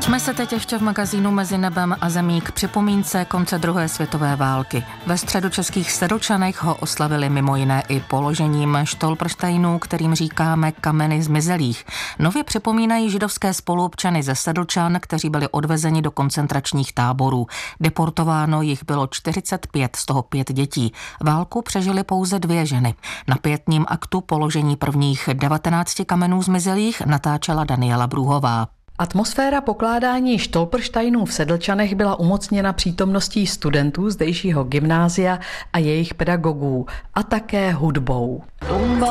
Jsme se teď ještě v magazínu Mezi nebem a zemí k připomínce konce druhé světové války. Ve středočeských Sedlčanech ho oslavili mimo jiné i položením štolprštejnů, kterým říkáme kameny zmizelých. Nově připomínají židovské spoluobčany ze Sedlčan, kteří byli odvezeni do koncentračních táborů. Deportováno jich bylo 45, z toho 5 dětí. Válku přežily pouze 2 ženy. Na pietním aktu položení prvních 19 kamenů zmizelých natáčela Daniela Brůhová. Atmosféra pokládání štolprštejnů v Sedlčanech byla umocněna přítomností studentů zdejšího gymnázia a jejich pedagogů a také hudbou.